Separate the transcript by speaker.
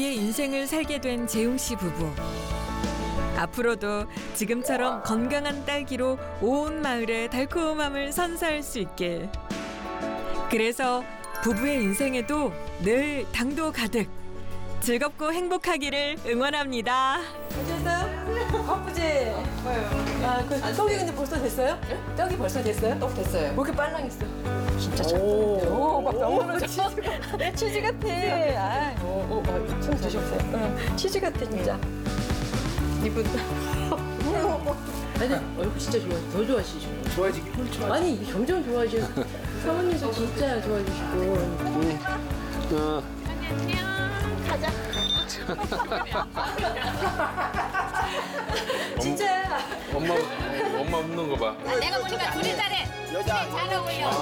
Speaker 1: 의 인생을 살게 된 재웅 씨 부부. 앞으로도 지금처럼 건강한 딸기로 온 마을의 달콤함을 선사할 수 있길. 그래서 부부의 인생에도 늘 당도 가득 즐겁고 행복하기를 응원합니다.
Speaker 2: 괜찮아요? 바쁘지? 아, 그 떡이 근데 벌써 됐어요? 떡이 벌써 됐어요? 떡 됐어요. 왜 이렇게 빨랑했어? 진짜 잘 오, 막 병으로 치즈 같아. 아, 좀 드셔보세요. 응, 치즈 같아 진짜. 이분.
Speaker 3: 아니 얼굴 진짜 좋아. 더 좋아지시고. 좋아지기. 아니 점점 좋아지고. 사모님도 진짜 좋아지시고.
Speaker 2: 진짜.
Speaker 4: 엄마 웃는 거 봐.
Speaker 5: 내가 보니까 둘이 잘해. 잘하고 있어.